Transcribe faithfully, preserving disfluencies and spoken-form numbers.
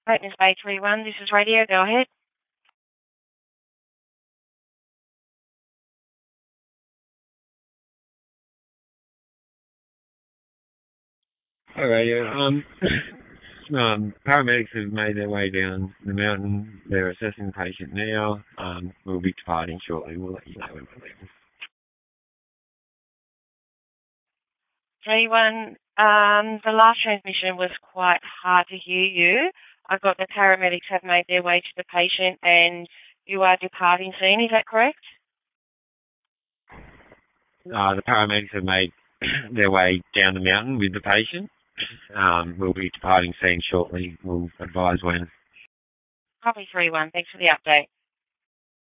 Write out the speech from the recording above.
Brightness Bay three one, this is radio, go ahead. Hi, radio. Um, um, paramedics have made their way down the mountain. They're assessing the patient now. Um, we'll be departing shortly. We'll let you know when we're leaving. three one, um, the last transmission was quite hard to hear you. I've got the paramedics have made their way to the patient and you are departing soon, is that correct? Uh, the paramedics have made their way down the mountain with the patient. Um, we'll be departing scene shortly. We'll advise when. Copy three one, thanks for the update.